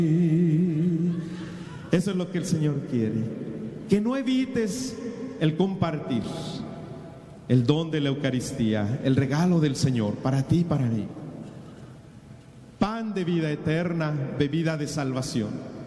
Eso es lo que el Señor quiere, que no evites el compartir el don de la Eucaristía, el regalo del Señor para ti y para mí. Pan de vida eterna, bebida de salvación,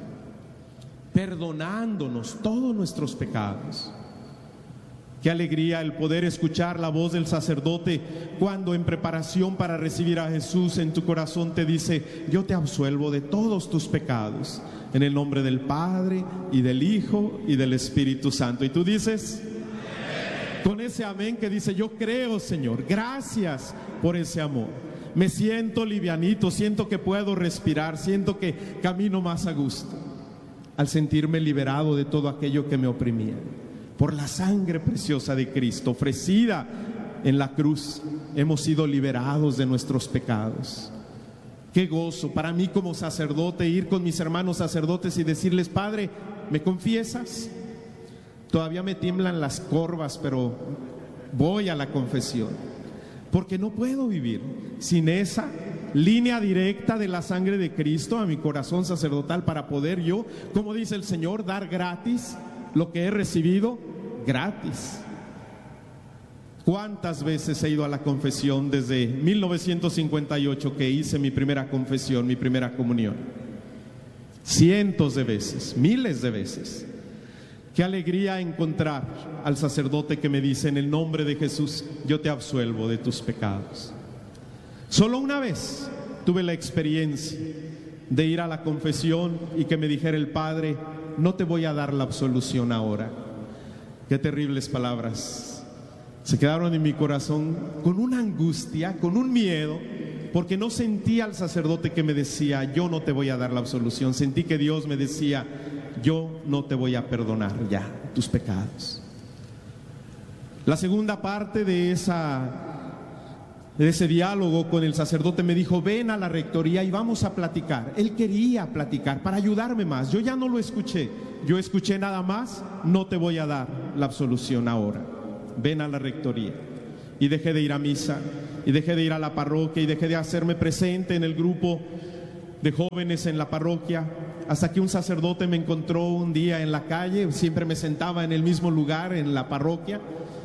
perdonándonos todos nuestros pecados. Qué alegría el poder escuchar la voz del sacerdote cuando en preparación para recibir a Jesús en tu corazón te dice: yo te absuelvo de todos tus pecados, en el nombre del Padre y del Hijo y del Espíritu Santo. Y tú dices, con ese amén que dice: yo creo, Señor, gracias por ese amor. Me siento livianito, siento que puedo respirar, siento que camino más a gusto, al sentirme liberado de todo aquello que me oprimía. Por la sangre preciosa de Cristo ofrecida en la cruz, hemos sido liberados de nuestros pecados. Qué gozo para mí como sacerdote ir con mis hermanos sacerdotes y decirles: Padre, ¿me confiesas? Todavía me tiemblan las corvas, pero voy a la confesión, porque no puedo vivir sin esa línea directa de la sangre de Cristo a mi corazón sacerdotal, para poder yo, como dice el Señor, dar gratis lo que he recibido gratis. ¿Cuántas veces he ido a la confesión desde 1958 que hice mi primera confesión, mi primera comunión? Cientos de veces, miles de veces. Qué alegría encontrar al sacerdote que me dice: en el nombre de Jesús, yo te absuelvo de tus pecados. Solo una vez tuve la experiencia de ir a la confesión y que me dijera el Padre: no te voy a dar la absolución ahora. Qué terribles palabras se quedaron en mi corazón, con una angustia, con un miedo, porque no sentía al sacerdote que me decía: yo no te voy a dar la absolución. Sentí que Dios me decía: yo no te voy a perdonar ya tus pecados. La segunda parte de ese diálogo con el sacerdote me dijo: ven a la rectoría y vamos a platicar. Él quería platicar para ayudarme más. Yo ya no lo escuché, yo escuché nada más: no te voy a dar la absolución ahora, ven a la rectoría. Y dejé de ir a misa, y dejé de ir a la parroquia, y dejé de hacerme presente en el grupo de jóvenes en la parroquia, hasta que un sacerdote me encontró un día en la calle. Siempre me sentaba en el mismo lugar en la parroquia.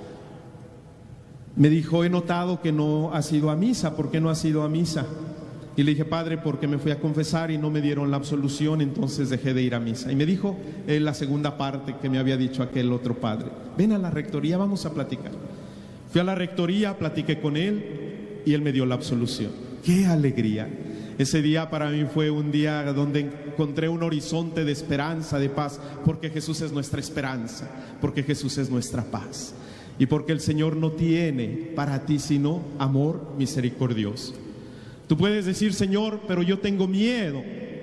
Me dijo: he notado que no has ido a misa. ¿Por qué no has ido a misa? Y le dije: Padre, porque me fui a confesar y no me dieron la absolución, entonces dejé de ir a misa. Y me dijo la segunda parte que me había dicho aquel otro padre: ven a la rectoría, vamos a platicar. Fui a la rectoría, platiqué con él y él me dio la absolución. ¡Qué alegría! Ese día para mí fue un día donde encontré un horizonte de esperanza, de paz, porque Jesús es nuestra esperanza, porque Jesús es nuestra paz. Y porque el Señor no tiene para ti sino amor misericordioso. Tú puedes decir: Señor, pero yo tengo miedo.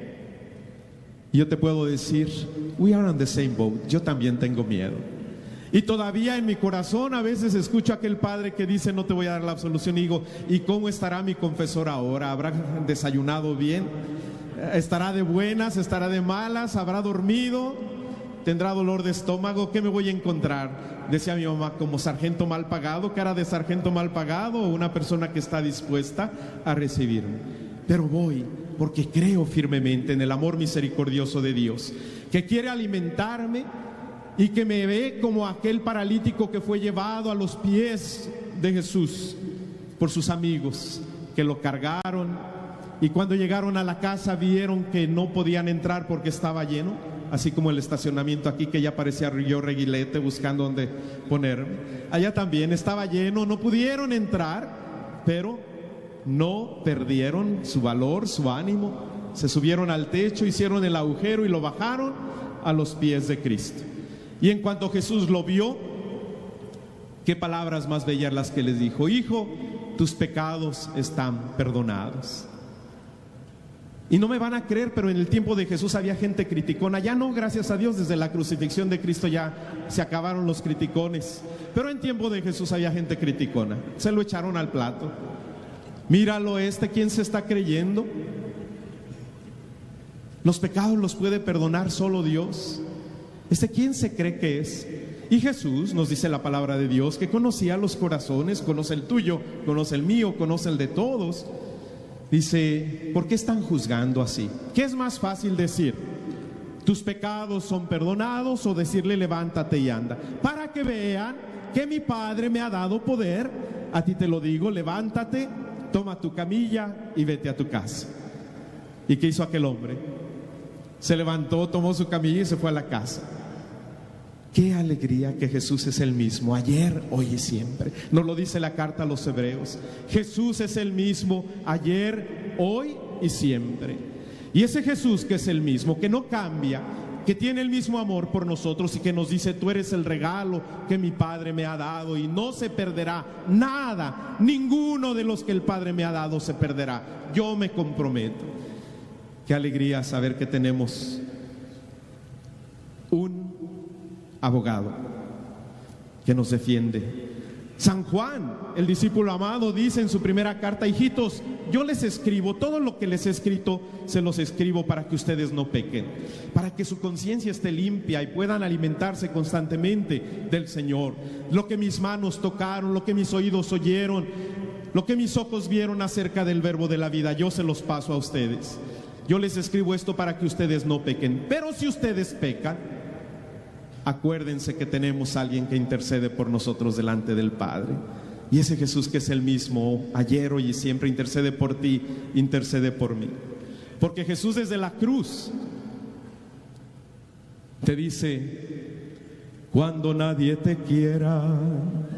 Y yo te puedo decir: we are on the same boat. Yo también tengo miedo. Y todavía en mi corazón a veces escucho a aquel padre que dice: no te voy a dar la absolución. Y digo: ¿y cómo estará mi confesor ahora? ¿Habrá desayunado bien? ¿Estará de buenas? ¿Estará de malas? ¿Habrá dormido? ¿Tendrá dolor de estómago? ¿Qué me voy a encontrar? Decía mi mamá: como sargento mal pagado, cara de sargento mal pagado, o una persona que está dispuesta a recibirme. Pero voy porque creo firmemente en el amor misericordioso de Dios, que quiere alimentarme y que me ve como aquel paralítico que fue llevado a los pies de Jesús por sus amigos, que lo cargaron, y cuando llegaron a la casa vieron que no podían entrar porque estaba lleno, así como el estacionamiento aquí, que ya parecía yo reguilete buscando dónde ponerme. Allá también estaba lleno, no pudieron entrar, pero no perdieron su valor, su ánimo. Se subieron al techo, hicieron el agujero y lo bajaron a los pies de Cristo. Y en cuanto Jesús lo vio, qué palabras más bellas las que les dijo: hijo, tus pecados están perdonados. Y no me van a creer, pero en el tiempo de Jesús había gente criticona. Ya no, gracias a Dios, desde la crucifixión de Cristo ya se acabaron los criticones. Pero en tiempo de Jesús había gente criticona. Se lo echaron al plato. Míralo, ¿quién se está creyendo? Los pecados los puede perdonar solo Dios. ¿Quién se cree que es? Y Jesús, nos dice la palabra de Dios, que conocía los corazones, conoce el tuyo, conoce el mío, conoce el de todos. Dice, ¿por qué están juzgando así? ¿Qué es más fácil decir? ¿Tus pecados son perdonados? O decirle, levántate y anda. Para que vean que mi Padre me ha dado poder. A ti te lo digo, levántate, toma tu camilla y vete a tu casa. ¿Y qué hizo aquel hombre? Se levantó, tomó su camilla y se fue a la casa. Qué alegría que Jesús es el mismo, ayer, hoy y siempre. Nos lo dice la carta a los Hebreos. Jesús es el mismo, ayer, hoy y siempre. Y ese Jesús que es el mismo, que no cambia, que tiene el mismo amor por nosotros y que nos dice, tú eres el regalo que mi Padre me ha dado y no se perderá nada, ninguno de los que el Padre me ha dado se perderá. Yo me comprometo. Qué alegría saber que tenemos un abogado que nos defiende. San Juan, el discípulo amado, dice en su primera carta, hijitos, yo les escribo, todo lo que les he escrito, se los escribo para que ustedes no pequen, para que su conciencia esté limpia y puedan alimentarse constantemente del Señor. Lo que mis manos tocaron, lo que mis oídos oyeron, lo que mis ojos vieron acerca del verbo de la vida, yo se los paso a ustedes. Yo les escribo esto para que ustedes no pequen. Pero si ustedes pecan, acuérdense que tenemos a alguien que intercede por nosotros delante del Padre. Y ese Jesús que es el mismo ayer, hoy y siempre, intercede por ti, intercede por mí. Porque Jesús desde la cruz te dice, cuando nadie te quiera,